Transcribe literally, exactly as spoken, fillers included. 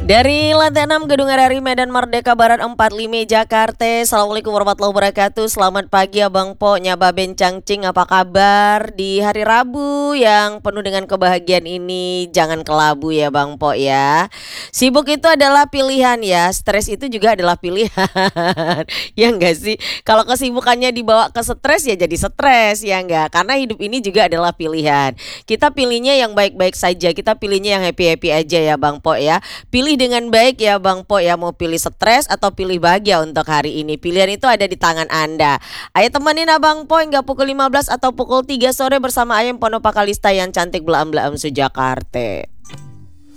Dari lantai enam Gedung R R I Medan Merdeka Barat empat puluh lima Jakarta. Assalamualaikum warahmatullahi wabarakatuh. Selamat pagi Abang Po, Nyaba Bencangcing, apa kabar di hari Rabu yang penuh dengan kebahagiaan ini? Jangan kelabu ya Bang Po ya. Sibuk itu adalah pilihan ya, stres itu juga adalah pilihan. Ya enggak sih? Kalau kesibukannya dibawa ke stres ya jadi stres ya enggak? Karena hidup ini juga adalah pilihan. Kita pilihnya yang baik-baik saja, kita pilihnya yang happy-happy aja ya Bang Po ya. Pilih dengan baik ya Bang Po ya, mau pilih stres atau pilih bahagia untuk hari ini. Pilihan itu ada di tangan Anda. Ayo temenin Abang Po hingga pukul lima belas atau pukul tiga sore bersama Ayam Ponopakalista yang cantik belaam-belaam Sujakarta.